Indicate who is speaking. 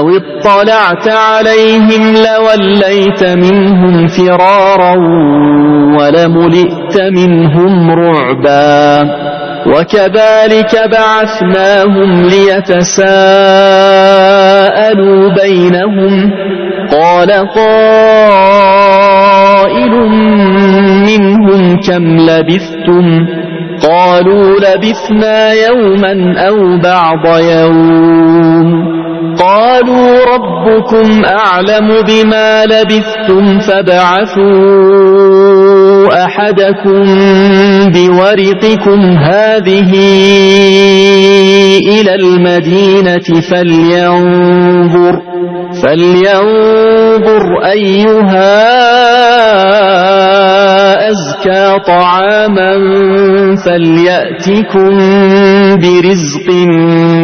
Speaker 1: اطلعت عليهم لوليت منهم فرارا ولملئت منهم رعبا وكذلك بعثناهم ليتساءلوا بينهم قال قائل منهم كم لبثتم قالوا لبثنا يوما أو بعض يوم قالوا ربكم أعلم بما لبثتم فابعثوا أحدكم بورقكم هذه إلى المدينة فلينظر أيها أزكى طعاما فليأتكم برزق